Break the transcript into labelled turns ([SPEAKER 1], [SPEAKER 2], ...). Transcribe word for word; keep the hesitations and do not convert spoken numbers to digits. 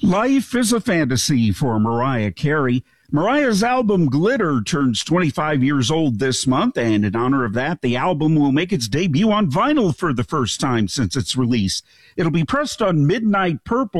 [SPEAKER 1] Life is a fantasy for Mariah Carey. Mariah's album Glitter turns twenty-five years old this month, and in honor of that, the album will make its debut on vinyl for the first time since its release. It'll be pressed on Midnight Purple